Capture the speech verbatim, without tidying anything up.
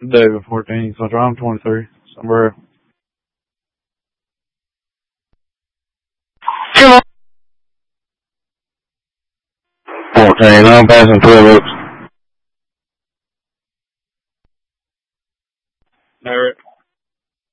David fourteen, so I'm twenty-three. Somewhere. fourteen, I'm passing Phillips. Barrett.